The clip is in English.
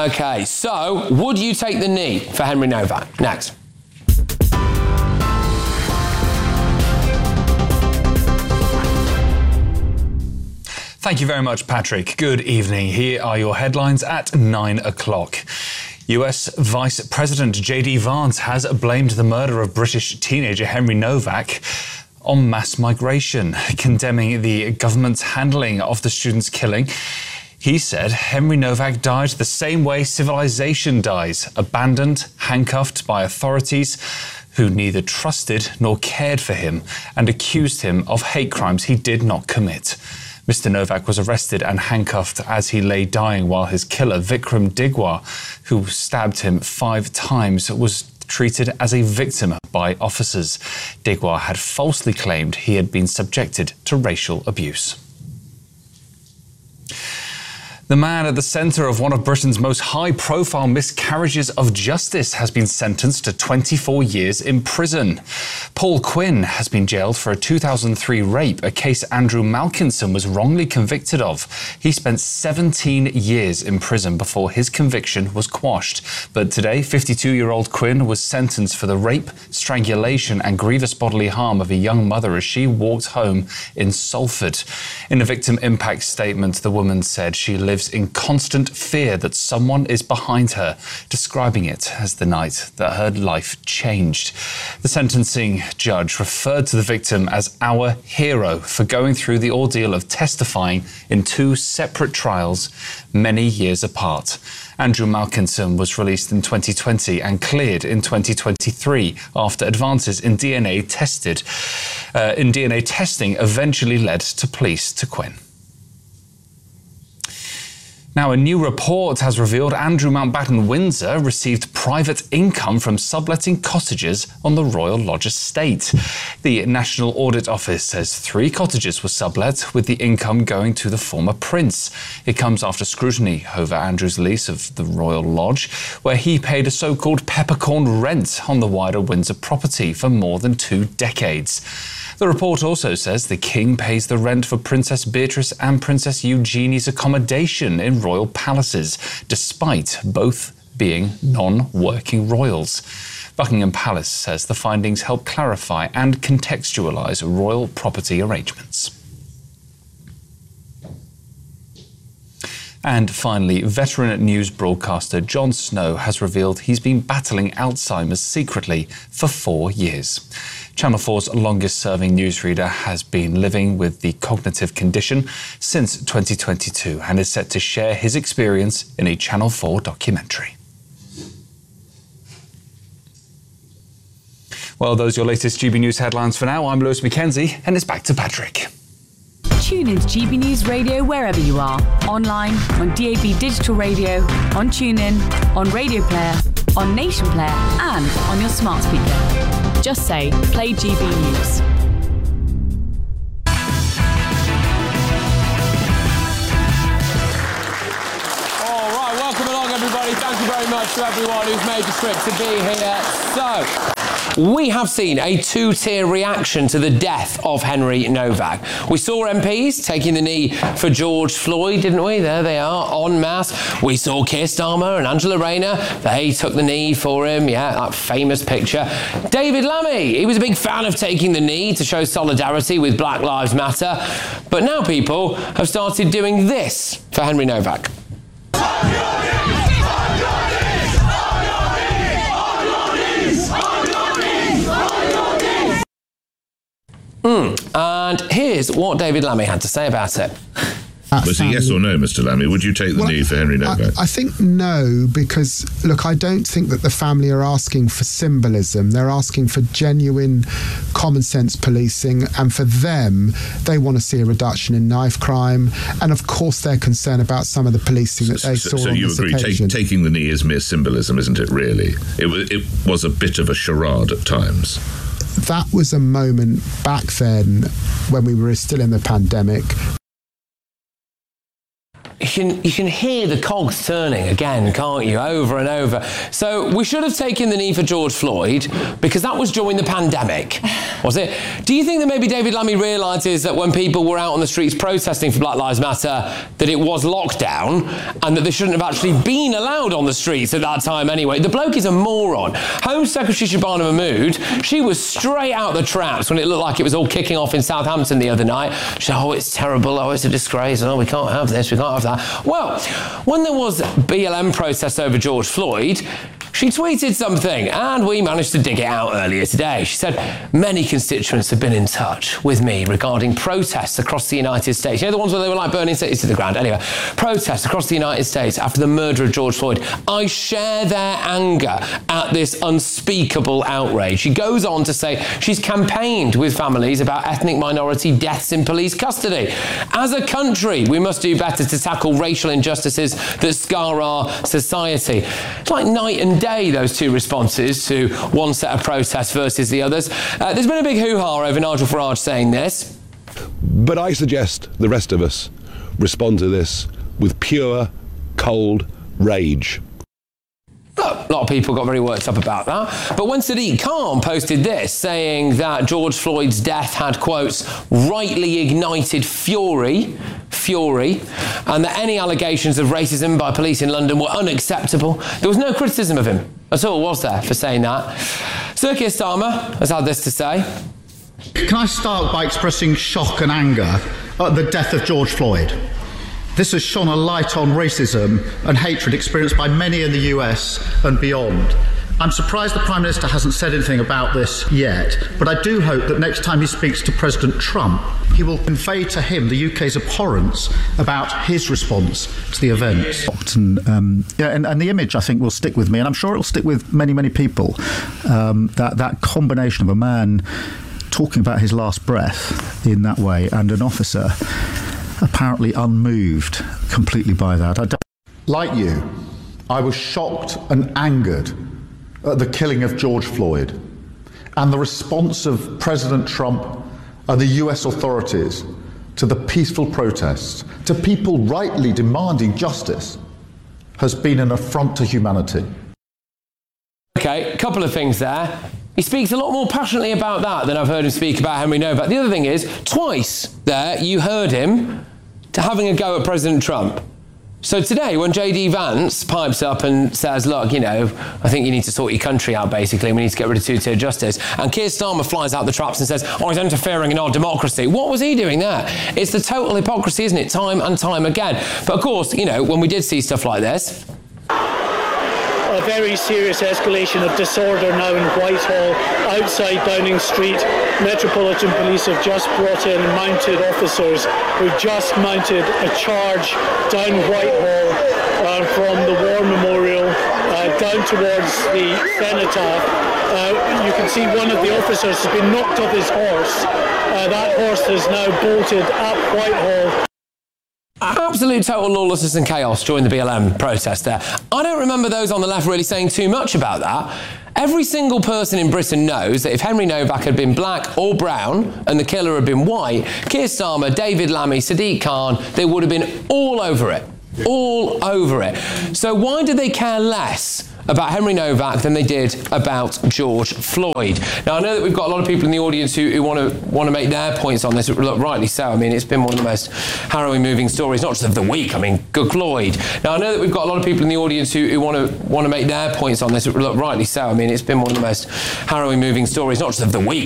OK, so would you take the knee for Henry Novak? Next. Thank you very much, Patrick. Good evening. Here are your headlines at 9 o'clock. US Vice President J.D. Vance has blamed the murder of British teenager Henry Novak on mass migration, condemning the government's handling of the student's killing. He said Henry Novak died the same way civilization dies, abandoned, handcuffed by authorities who neither trusted nor cared for him and accused him of hate crimes he did not commit. Mr. Novak was arrested and handcuffed as he lay dying while his killer, Vikram Digwar, who stabbed him 5 times, was treated as a victim by officers. Digwar had falsely claimed he had been subjected to racial abuse. The man at the centre of one of Britain's most high-profile miscarriages of justice has been sentenced to 24 years in prison. Paul Quinn has been jailed for a 2003 rape, a case Andrew Malkinson was wrongly convicted of. He spent 17 years in prison before his conviction was quashed. But today, 52-year-old Quinn was sentenced for the rape, strangulation and grievous bodily harm of a young mother as she walked home in Salford. In a victim impact statement, the woman said she lives in constant fear that someone is behind her, describing it as the night that her life changed. The sentencing judge referred to the victim as our hero for going through the ordeal of testifying in 2 separate trials many years apart. Andrew Malkinson was released in 2020 and cleared in 2023 after advances in DNA testing eventually led to police to Quinn. Now, a new report has revealed Andrew Mountbatten Windsor received private income from subletting cottages on the Royal Lodge estate. The National Audit Office says 3 cottages were sublet, with the income going to the former prince. It comes after scrutiny over Andrew's lease of the Royal Lodge, where he paid a so-called peppercorn rent on the wider Windsor property for more than 2 decades. The report also says the King pays the rent for Princess Beatrice and Princess Eugenie's accommodation in royal palaces, despite both being non-working royals. Buckingham Palace says the findings help clarify and contextualise royal property arrangements. And finally, veteran news broadcaster Jon Snow has revealed he's been battling Alzheimer's secretly for 4 years. Channel 4's longest-serving newsreader has been living with the cognitive condition since 2022 and is set to share his experience in a Channel 4 documentary. Well, those are your latest GB News headlines for now. I'm Lewis Mackenzie, and it's back to Patrick. Tune in to GB News Radio wherever you are. Online, on DAB Digital Radio, on TuneIn, on Radio Player, on Nation Player and on your smart speaker. Just say, play GB News. All right, welcome along everybody. Thank you very much to everyone who's made the trip to be here. So, we have seen a 2-tier reaction to the death of Henry Novak. We saw MPs taking the knee for George Floyd, didn't we? There they are, en masse. We saw Keir Starmer and Angela Rayner. They took the knee for him. Yeah, that famous picture. David Lammy, he was a big fan of taking the knee to show solidarity with Black Lives Matter. But now people have started doing this for Henry Novak. And here's what David Lammy had to say about it. Was it yes or no, Mr. Lammy? Would you take the knee for Henry Novak? I think no, because, look, I don't think that the family are asking for symbolism. They're asking for genuine common sense policing, and for them, they want to see a reduction in knife crime, and of course they're concerned about some of the policing that they saw on this occasion. So you agree, taking the knee is mere symbolism, isn't it, really? It was a bit of a charade at times. That was a moment back then when we were still in the pandemic. you can hear the cogs turning again, can't you, over and over. So we should have taken the knee for George Floyd because that was during the pandemic, was it? Do you think that maybe David Lammy realises that when people were out on the streets protesting for Black Lives Matter, that it was lockdown and that they shouldn't have actually been allowed on the streets at that time anyway? The bloke is a moron. Home Secretary Shabana Mahmood, she was straight out the traps when it looked like it was all kicking off in Southampton the other night. She said, oh, it's terrible, oh, it's a disgrace, oh, we can't have this, we can't have that. Well, when there was BLM protests over George Floyd, she tweeted something, and we managed to dig it out earlier today. She said, many constituents have been in touch with me regarding protests across the United States. You know, the ones where they were like burning cities to the ground? Anyway, protests across the United States after the murder of George Floyd. I share their anger at this unspeakable outrage. She goes on to say she's campaigned with families about ethnic minority deaths in police custody. As a country, we must do better to tackle racial injustices that scar our society. It's like night and day, those two responses to one set of protests versus the others. There's been a big hoo-ha over Nigel Farage saying this. But I suggest the rest of us respond to this with pure, cold rage. Look, a lot of people got very worked up about that. But when Sadiq Khan posted this, saying that George Floyd's death had, quotes, rightly ignited fury, and that any allegations of racism by police in London were unacceptable, there was no criticism of him at all, was there, for saying that? Sir Keir Starmer has had this to say. Can I start by expressing shock and anger at the death of George Floyd? This has shone a light on racism and hatred experienced by many in the US and beyond. I'm surprised the Prime Minister hasn't said anything about this yet, but I do hope that next time he speaks to President Trump, he will convey to him the UK's abhorrence about his response to the events. And the image, I think, will stick with me, and I'm sure it will stick with many, many people, that combination of a man talking about his last breath in that way and an officer apparently unmoved completely by that. Like you, I was shocked and angered at the killing of George Floyd and the response of President Trump and the US authorities to the peaceful protests, to people rightly demanding justice, has been an affront to humanity. Okay, a couple of things there. He speaks a lot more passionately about that than I've heard him speak about Henry Novak. The other thing is, twice there you heard him having a go at President Trump. So today, when JD Vance pipes up and says, look, you know, I think you need to sort your country out, basically, and we need to get rid of two-tier justice, and Keir Starmer flies out the traps and says, oh, he's interfering in our democracy. What was he doing there? It's the total hypocrisy, isn't it? Time and time again. But of course, you know, when we did see stuff like this, a very serious escalation of disorder now in Whitehall, outside Downing Street. Metropolitan Police have just brought in mounted officers who just mounted a charge down Whitehall from the War Memorial down towards the Cenotaph. You can see one of the officers has been knocked off his horse. That horse has now bolted up Whitehall. Absolute total lawlessness and chaos during the BLM protest there. I don't remember those on the left really saying too much about that. Every single person in Britain knows that if Henry Novak had been black or brown and the killer had been white, Keir Starmer, David Lammy, Sadiq Khan, they would have been all over it. All over it. So why do they care less about Henry Novak than they did about George Floyd? Now, I know that we've got a lot of people in the audience who want to make their points on this. Look, rightly so. I mean, it's been one of the most harrowing, moving stories, not just of the week. I mean, good Floyd. Now, I know that we've got a lot of people in the audience who want to make their points on this. Look, rightly so. I mean, it's been one of the most harrowing, moving stories, not just of the week.